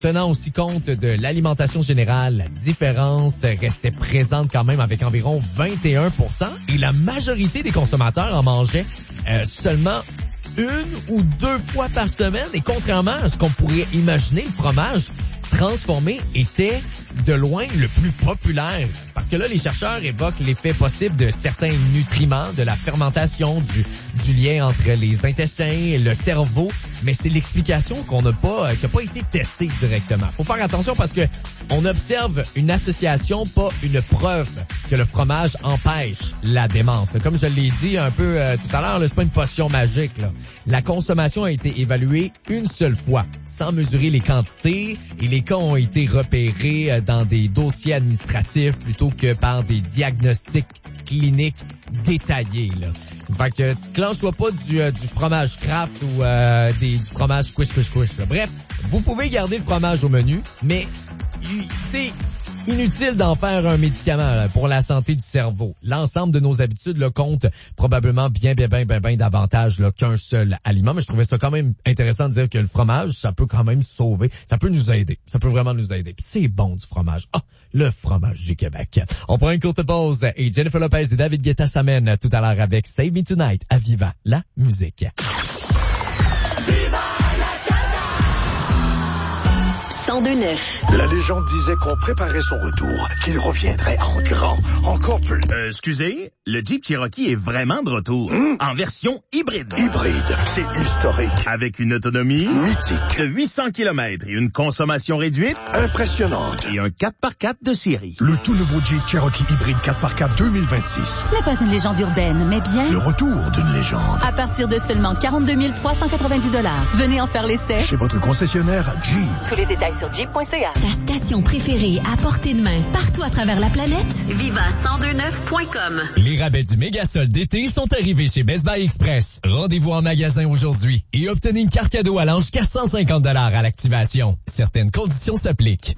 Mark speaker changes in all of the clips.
Speaker 1: Tenant aussi compte de l'alimentation générale, la différence restait présente quand même avec environ 21%. Et la majorité des consommateurs en mangeaient seulement 1 ou 2 fois par semaine. Et contrairement à ce qu'on pourrait imaginer, le fromage transformé était de loin le plus populaire. Parce que là, les chercheurs évoquent l'effet possible de certains nutriments, de la fermentation, du lien entre les intestins et le cerveau. Mais c'est l'explication qui n'a pas été testée directement. Faut faire attention parce que on observe une association, pas une preuve que le fromage empêche la démence. Comme je l'ai dit un peu tout à l'heure, là, c'est pas une potion magique, là. La consommation a été évaluée une seule fois, sans mesurer les quantités, et les cas ont été repérés dans des dossiers administratifs plutôt que par des diagnostics cliniques détaillés, là. Fait que clenche-toi pas du fromage Kraft ou du fromage squish. Là. Bref, vous pouvez garder le fromage au menu, mais c'est inutile d'en faire un médicament là, pour la santé du cerveau. L'ensemble de nos habitudes là, compte probablement bien davantage là, qu'un seul aliment. Mais je trouvais ça quand même intéressant de dire que le fromage, ça peut quand même sauver, ça peut nous aider. Ça peut vraiment nous aider. Puis c'est bon du fromage. Ah, le fromage du Québec. On prend une courte pause et Jennifer Lopez et David Guetta s'amènent tout à l'heure avec Save Me Tonight à Viva la musique.
Speaker 2: Viva!
Speaker 3: 102.9.
Speaker 4: La légende disait qu'on préparait son retour, qu'il reviendrait en grand, encore plus.
Speaker 5: Excusez, le Jeep Cherokee est vraiment de retour, en version hybride.
Speaker 4: Hybride, c'est historique.
Speaker 5: Avec une autonomie
Speaker 4: mythique
Speaker 5: de 800 km et une consommation réduite
Speaker 4: impressionnante.
Speaker 5: Et un 4x4 de série.
Speaker 4: Le tout nouveau Jeep Cherokee hybride 4x4 2026.
Speaker 3: Ce n'est pas une légende urbaine, mais bien
Speaker 4: le retour d'une légende.
Speaker 3: À partir de seulement 42 390 $. Venez en faire l'essai
Speaker 4: chez votre concessionnaire Jeep.
Speaker 3: Tous les détails sur jeep.ca.
Speaker 6: Ta station préférée à portée de main, partout à travers la planète.
Speaker 2: Viva1029.com.
Speaker 1: Les rabais du méga-solde d'été sont arrivés chez Best Buy Express. Rendez-vous en magasin aujourd'hui et obtenez une carte cadeau allant jusqu'à 150 $ à l'activation. Certaines conditions s'appliquent.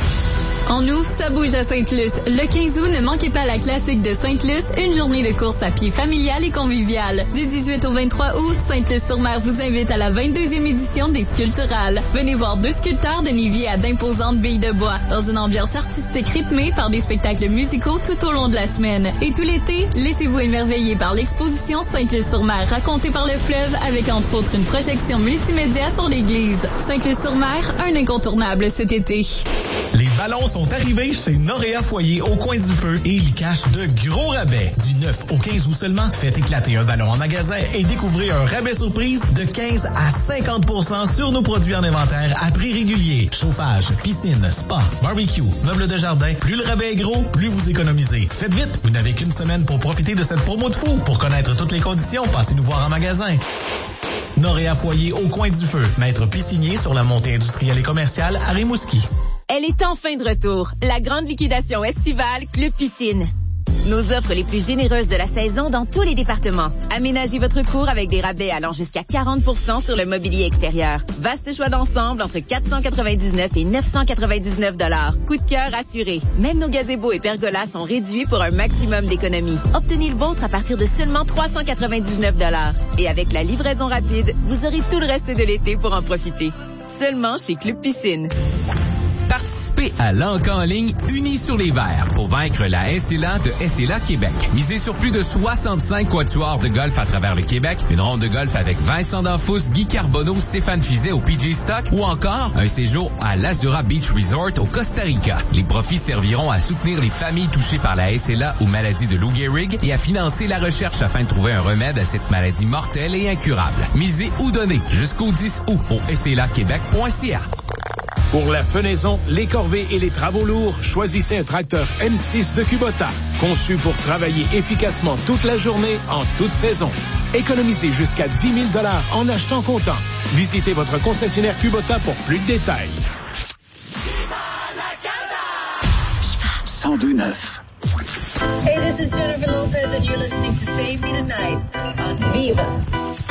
Speaker 7: En août, ça bouge à Sainte-Luce. Le 15 août, ne manquez pas la classique de Sainte-Luce, une journée de course à pied familiale et conviviale. Du 18 au 23 août, Sainte-Luce-sur-Mer vous invite à la 22e édition des Sculpturales. Venez voir 2 sculpteurs de Lévis à d'imposantes billes de bois, dans une ambiance artistique rythmée par des spectacles musicaux tout au long de la semaine. Et tout l'été, laissez-vous émerveiller par l'exposition Sainte-Luce-sur-Mer racontée par le fleuve, avec entre autres une projection multimédia sur l'église. Sainte-Luce-sur-Mer, un incontournable cet été.
Speaker 8: Les ballons sont arrivés chez Noréa Foyer au coin du feu et ils cachent de gros rabais. Du 9 au 15 août seulement, faites éclater un ballon en magasin et découvrez un rabais surprise de 15 à 50% sur nos produits en inventaire à prix régulier. Chauffage, piscine, spa, barbecue, meubles de jardin. Plus le rabais est gros, plus vous économisez. Faites vite, vous n'avez qu'une semaine pour profiter de cette promo de fou. Pour connaître toutes les conditions, passez nous voir en magasin. Noréa Foyer au coin du feu. Maître piscinier sur la montée industrielle et commerciale à Rimouski.
Speaker 9: Elle est enfin de retour. La grande liquidation estivale Club Piscine. Nos offres les plus généreuses de la saison dans tous les départements. Aménagez votre cour avec des rabais allant jusqu'à 40% sur le mobilier extérieur. Vaste choix d'ensemble entre 499 et 999 $. Coup de cœur assuré. Même nos gazebos et pergolas sont réduits pour un maximum d'économie. Obtenez le vôtre à partir de seulement 399 $. Et avec la livraison rapide, vous aurez tout le reste de l'été pour en profiter. Seulement chez Club Piscine.
Speaker 10: Participez à l'encan en ligne Unis sur les verts pour vaincre la SLA de SLA Québec. Misez sur plus de 65 quatuors de golf à travers le Québec, une ronde de golf avec Vincent Danfous, Guy Carbonneau, Stéphane Fizet au PG Stock ou encore un séjour à l'Azura Beach Resort au Costa Rica. Les profits serviront à soutenir les familles touchées par la SLA ou maladie de Lou Gehrig et à financer la recherche afin de trouver un remède à cette maladie mortelle et incurable. Misez ou donnez jusqu'au 10 août au slaquebec.ca.
Speaker 11: Pour la fenaison, les corvées et les travaux lourds, choisissez un tracteur M6 de Kubota, conçu pour travailler efficacement toute la journée, en toute saison. Économisez jusqu'à 10 000 $ en achetant comptant. Visitez votre concessionnaire Kubota pour plus de détails.
Speaker 4: 102.9.
Speaker 2: Hey, this is Jennifer Lopez and you're listening to Save Me Tonight on Viva.